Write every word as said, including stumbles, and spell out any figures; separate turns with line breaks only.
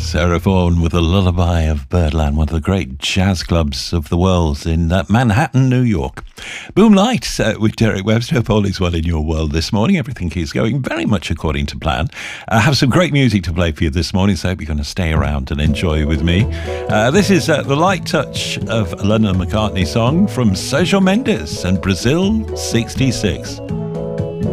Sarah Vaughan with a lullaby of Birdland, one of the great jazz clubs of the world in uh, Manhattan, New York. Boom Light uh, with Derek Webster. Hope all is well in your world this morning. Everything is going very much according to plan. I uh, have some great music to play for you this morning, so I hope you're going to stay around and enjoy with me. Uh, this is uh, the light touch of a Lennon McCartney song from Sergio Mendes and Brazil sixty-six.